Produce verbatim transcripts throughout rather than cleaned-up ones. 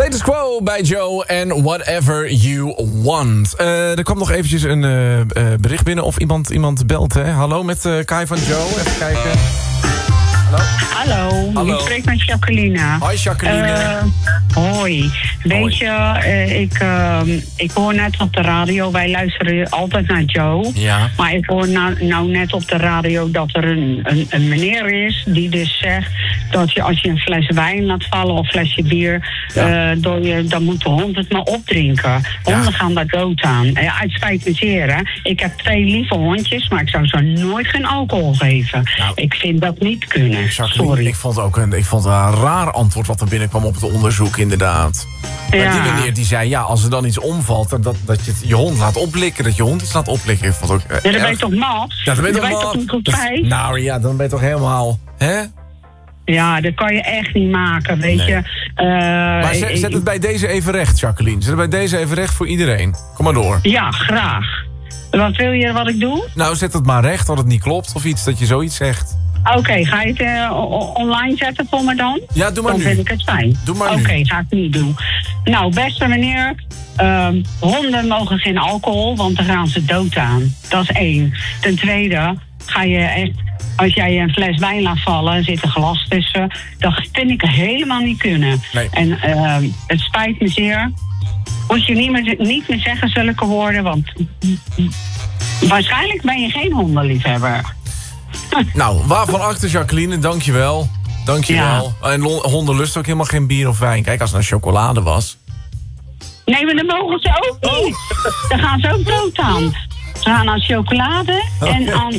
Status Quo bij Joe en Whatever You Want. Uh, er kwam nog eventjes een uh, uh, bericht binnen of iemand, iemand belt. Hè? Hallo met uh, Kai van Joe. Even kijken. Hallo. Hallo, Hallo. ik spreek met Jacqueline. Hoi Jacqueline. Uh, hoi. Weet je, uh, ik, uh, ik hoor net op de radio, wij luisteren altijd naar Joe. Ja. Maar ik hoor nou, nou net op de radio dat er een, een, een meneer is die dus zegt dat je als je een fles wijn laat vallen of een flesje bier, ja. uh, door je, dan moet de hond het maar opdrinken. Honden ja. gaan daar dood aan. Uh, het spijt me zeer, hè. Ik heb twee lieve hondjes, maar ik zou ze nooit geen alcohol geven. Nou, ik vind dat niet kunnen. Sorry. Ik vond ook een, ik vond een raar antwoord wat er binnenkwam op het onderzoek, inderdaad. Ja. Maar die meneer die zei, ja, als er dan iets omvalt, dat, dat je je hond laat oplikken, dat je hond iets laat oplikken. Ik vond ook, uh, ja, dan ben je toch mat? Ja, dan ben je toch mat? toch niet goed feit? Nou ja, dan ben je toch helemaal, hè? Ja, dat kan je echt niet maken, weet nee. je. Uh, maar zet, zet het bij deze even recht, Jacqueline. Zet het bij deze even recht voor iedereen. Kom maar door. Ja, graag. Wat wil je wat ik doe? Nou, zet het maar recht, dat het niet klopt of iets, dat je zoiets zegt. Oké, okay, ga je het uh, online zetten voor me dan? Ja, doe maar dan nu. Dan vind ik het fijn. Doe maar Oké, okay, ga ik niet doen. Nou, beste meneer, uh, honden mogen geen alcohol, want dan gaan ze dood aan. Dat is één. Ten tweede, ga je echt, als jij een fles wijn laat vallen en zit er glas tussen, dat vind ik helemaal niet kunnen. Nee. En uh, het spijt me zeer. Moet je niet meer, niet meer zeggen zulke woorden, want waarschijnlijk ben je geen hondenliefhebber. Nou, waarvan achter Jacqueline, dankjewel. Dankjewel. Ja. En honden lusten ook helemaal geen bier of wijn. Kijk, als het nou chocolade was. Nee, maar dan mogen ze ook niet. Oh. Dan gaan ze ook dood aan. Ze gaan aan chocolade oh, en ja. aan...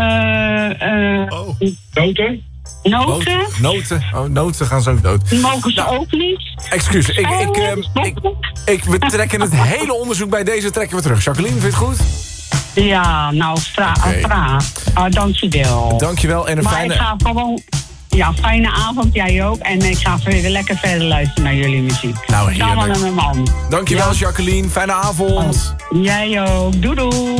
Uh, uh, oh. Noten. Noten. Noten. Oh, noten gaan ze ook dood. Mogen ze nou, ook niet. Excuus, ik, ik, uh, ik, ik, we trekken het hele onderzoek bij deze trekken we terug. Jacqueline, vind je het goed? Ja, nou, vraag. Okay. Vraag. Uh, dankjewel. Dankjewel en een maar fijne... ik ga gewoon... Ja, fijne avond, jij ook. En ik ga weer lekker verder luisteren naar jullie muziek. Nou, heerlijk. Samen met mijn man. Dankjewel, ja. Jacqueline. Fijne avond. Oh, jij ook. Doei doei.